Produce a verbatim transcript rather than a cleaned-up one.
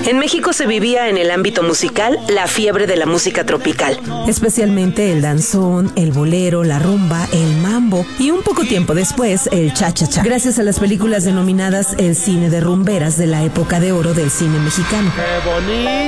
En México se vivía en el ámbito musical la fiebre de la música tropical. Especialmente el danzón, el bolero, la rumba, el mambo y un poco tiempo después el cha-cha-cha. Gracias a las películas denominadas el cine de rumberas de la época de oro del cine mexicano. ¡Qué bonito!